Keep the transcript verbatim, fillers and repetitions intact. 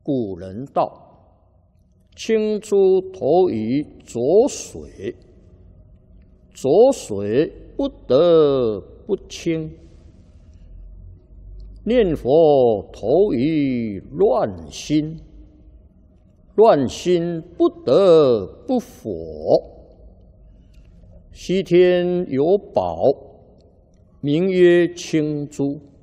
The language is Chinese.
古人道：“清珠投于浊水，浊水不得不清；念佛投于乱心，乱心不得不佛。西天有宝，名曰清珠。